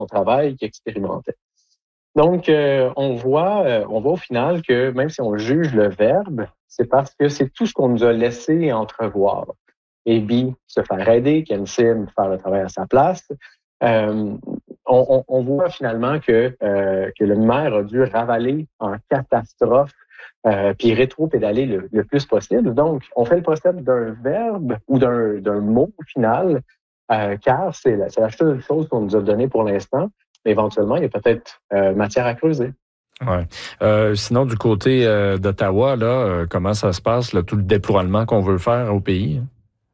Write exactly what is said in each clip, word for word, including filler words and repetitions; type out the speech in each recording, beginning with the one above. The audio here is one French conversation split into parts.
son travail, qui expérimentait. Donc, euh, on voit, euh, on voit au final que même si on juge le verbe, c'est parce que c'est tout ce qu'on nous a laissé entrevoir. Abby se faire aider, Kensim faire le travail à sa place. Euh, on, on, on voit finalement que, euh, que le maire a dû ravaler en catastrophe euh, puis rétro-pédaler le, le plus possible. Donc, on fait le procès d'un verbe ou d'un, d'un mot final, euh, car c'est la, c'est la seule chose qu'on nous a donnée pour l'instant. Mais éventuellement, il y a peut-être euh, matière à creuser. Ouais. Euh, sinon, du côté euh, d'Ottawa, là, euh, comment ça se passe, là, tout le déploiement qu'on veut faire au pays?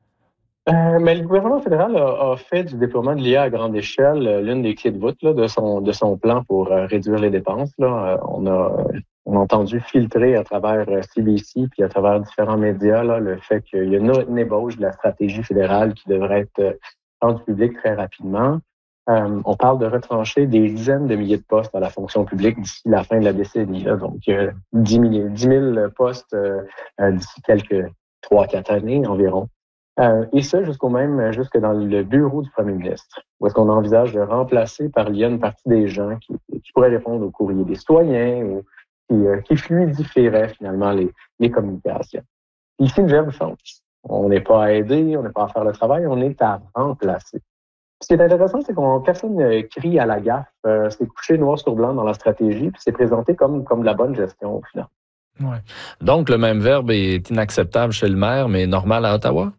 Euh, mais le gouvernement fédéral a, a fait du déploiement de l'I A à grande échelle euh, l'une des clés de voûte là, de son de son plan pour euh, réduire les dépenses. Là. Euh, on a on a entendu filtrer à travers euh, C B C puis à travers différents médias là, le fait qu'il y a une, une ébauche de la stratégie fédérale qui devrait être euh, rendue publique très rapidement. Euh, on parle de retrancher des dizaines de milliers de postes à la fonction publique d'ici la fin de la décennie. Là. Donc, euh, dix mille postes euh, euh, d'ici quelques trois quatre années environ. Euh, et ça, jusqu'au même, jusque dans le bureau du premier ministre, où est-ce qu'on envisage de remplacer par l'I A une partie des gens qui, qui pourraient répondre aux courriers des citoyens ou qui, euh, qui fluidifieraient finalement les, les communications. Ici, le verbe change. On n'est pas à aider, on n'est pas à faire le travail, on est à remplacer. Ce qui est intéressant, c'est qu'on personne ne crie à la gaffe. Euh, c'est couché noir sur blanc dans la stratégie, puis c'est présenté comme, comme de la bonne gestion au final. Ouais. Donc, le même verbe est inacceptable chez le maire, mais normal à Ottawa?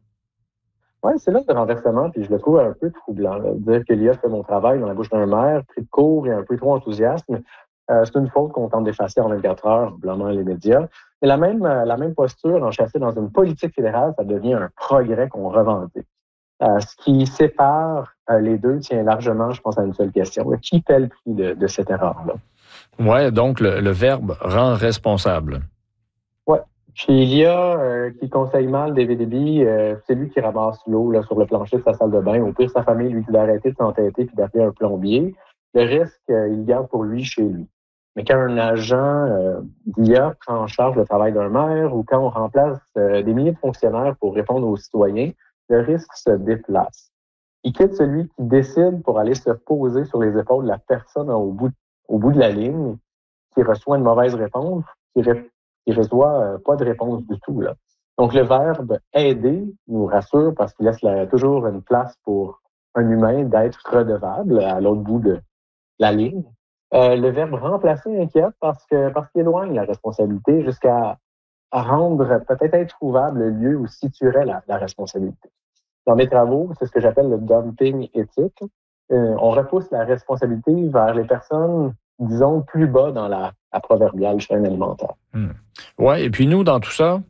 Oui, c'est là le renversement, puis je le trouve un peu troublant. Là. Dire que l'I A fait mon travail dans la bouche d'un maire, pris de court et un peu trop enthousiasme, euh, c'est une faute qu'on tente d'effacer en vingt-quatre heures, blâmant les médias. Et la même, euh, la même posture enchâssée dans une politique fédérale, ça devient un progrès qu'on revendique. Euh, ce qui sépare euh, les deux tient largement, je pense, à une seule question. Qui paie le prix de, de cette erreur-là? Oui, donc le, le verbe rend responsable. Oui. Puis il y a euh, qui conseille mal David Eby, euh, c'est lui qui ramasse l'eau là, sur le plancher de sa salle de bain. Au pire, sa famille lui dit d'arrêter de s'entêter puis d'appeler un plombier. Le risque, euh, il garde pour lui chez lui. Mais quand un agent euh, d'I A prend en charge le travail d'un maire ou quand on remplace euh, des milliers de fonctionnaires pour répondre aux citoyens, le risque se déplace. Il quitte celui qui décide pour aller se poser sur les épaules de la personne au bout, au bout de la ligne qui reçoit une mauvaise réponse, qui ré- qui reçoit euh, pas de réponse du tout. Là. Donc, le verbe aider nous rassure parce qu'il laisse la, toujours une place pour un humain d'être redevable à l'autre bout de la ligne. Euh, le verbe remplacer inquiète parce que parce qu'il éloigne la responsabilité jusqu'à à rendre peut-être introuvable le lieu où situerait la, la responsabilité. Dans mes travaux, c'est ce que j'appelle le dumping éthique. Euh, on repousse la responsabilité vers les personnes, disons, plus bas dans la, la proverbiale chaîne alimentaire. Hmm. Oui, et puis nous, dans tout ça?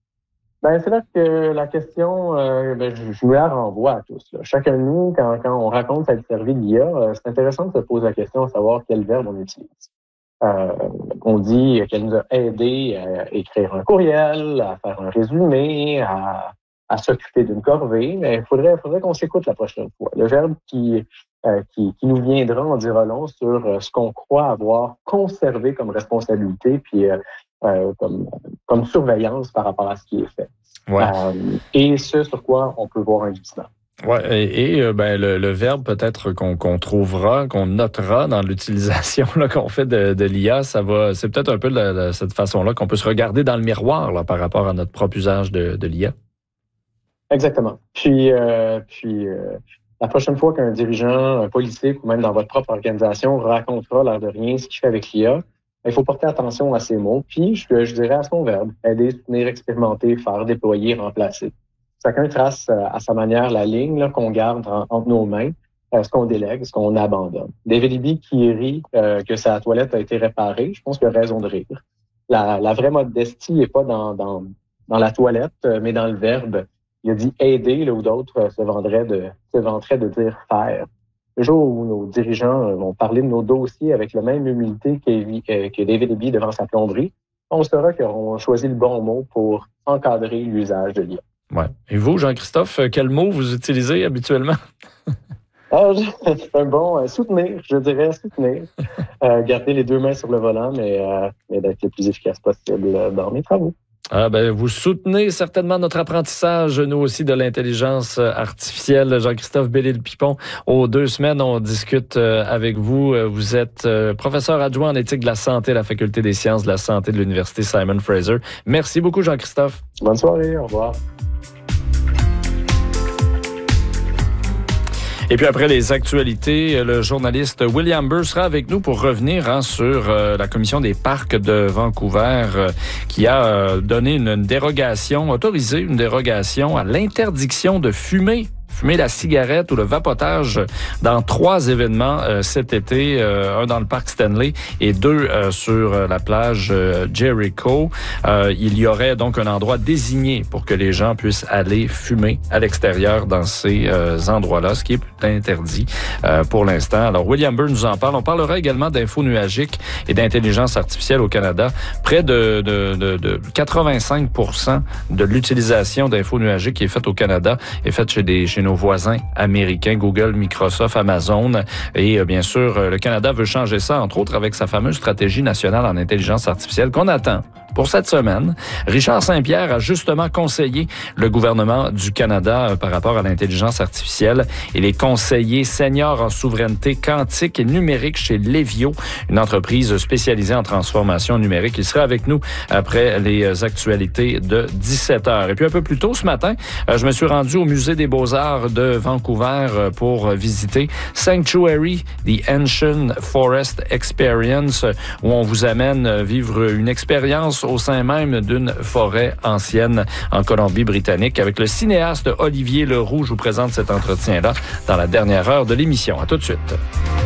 Ben, c'est là que la question, euh, ben, je, je vous la renvoie à tous. Là. Chacun de nous, quand, quand on raconte s'être servi de l'I A, euh, c'est intéressant de se poser la question de savoir quel verbe on utilise. Euh, on dit qu'elle nous a aidé à écrire un courriel, à faire un résumé, à, à s'occuper d'une corvée, mais il faudrait, faudrait qu'on s'écoute la prochaine fois. Le verbe qui, euh, qui, qui nous viendra en dira long sur euh, ce qu'on croit avoir conservé comme responsabilité, puis euh, euh, comme, comme surveillance par rapport à ce qui est fait. Ouais. Euh, et ce sur quoi on peut voir un jugement. Ouais, et, et ben, le, le verbe peut-être qu'on, qu'on trouvera, qu'on notera dans l'utilisation là, qu'on fait de, de l'I A, ça va, c'est peut-être un peu de, de cette façon-là qu'on peut se regarder dans le miroir là, par rapport à notre propre usage de, de l'I A. Exactement. Puis, euh, puis euh, la prochaine fois qu'un dirigeant, un politique ou même dans votre propre organisation racontera l'air de rien ce qu'il fait avec l'I A, il faut porter attention à ces mots. Puis, je, je dirais à son verbe, aider, soutenir, expérimenter, faire, déployer, remplacer. Chacun trace euh, à sa manière la ligne là, qu'on garde en, entre nos mains, euh, ce qu'on délègue, ce qu'on abandonne. David Eby qui rit euh, que sa toilette a été réparée, je pense qu'il a raison de rire. La, la vraie modestie n'est pas dans, dans, dans la toilette, euh, mais dans le verbe. Il a dit aider, là où d'autres euh, se vendraient de, se vanteraient de dire faire. Le jour où nos dirigeants vont parler de nos dossiers avec la même humilité que, que David Eby devant sa plomberie, on saura qu'ils auront choisi le bon mot pour encadrer l'usage de l'I A. Ouais. Et vous, Jean-Christophe, quel mot vous utilisez habituellement? Ah, c'est un bon euh, soutenir, je dirais soutenir. Euh, garder les deux mains sur le volant, mais, euh, mais d'être le plus efficace possible dans mes travaux. Ah ben, vous soutenez certainement notre apprentissage, nous aussi, de l'intelligence artificielle. Jean-Christophe Bellil-Pipon, aux deux semaines, on discute avec vous. Vous êtes professeur adjoint en éthique de la santé à la Faculté des sciences de la santé de l'Université Simon Fraser. Merci beaucoup, Jean-Christophe. Bonne soirée, au revoir. Et puis après les actualités, le journaliste William Burr sera avec nous pour revenir hein, sur euh, la commission des parcs de Vancouver euh, qui a euh, donné une, une dérogation, autorisé une dérogation à l'interdiction de fumer. Fumer la cigarette ou le vapotage dans trois événements euh, cet été, euh, un dans le parc Stanley et deux euh, sur euh, la plage euh, Jericho. Euh, il y aurait donc un endroit désigné pour que les gens puissent aller fumer à l'extérieur dans ces euh, endroits-là, ce qui est interdit euh, pour l'instant. Alors, William Burr nous en parle. On parlera également d'infos nuagiques et d'intelligence artificielle au Canada. Près de, de, de, de quatre-vingt-cinq pour cent de l'utilisation d'infos nuagiques qui est faite au Canada est faite chez des chez nos voisins américains, Google, Microsoft, Amazon. Et euh, bien sûr, euh, le Canada veut changer ça, entre autres avec sa fameuse stratégie nationale en intelligence artificielle qu'on attend. Pour cette semaine, Richard Saint-Pierre a justement conseillé le gouvernement du Canada euh, par rapport à l'intelligence artificielle et les conseillers seniors en souveraineté quantique et numérique chez Levio, une entreprise spécialisée en transformation numérique. Il sera avec nous après les actualités de dix-sept heures. Et puis un peu plus tôt ce matin, euh, je me suis rendu au Musée des Beaux-Arts de Vancouver euh, pour visiter Sanctuary, The Ancient Forest Experience, où on vous amène vivre une expérience au sein même d'une forêt ancienne en Colombie-Britannique. Avec le cinéaste Olivier Leroux, je vous présente cet entretien-là dans la dernière heure de l'émission. À tout de suite.